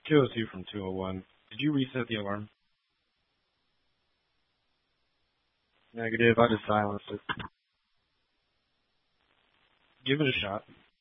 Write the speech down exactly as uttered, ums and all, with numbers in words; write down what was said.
two oh two from two oh one. Did you reset the alarm? Negative. I just silenced it. Give it a shot.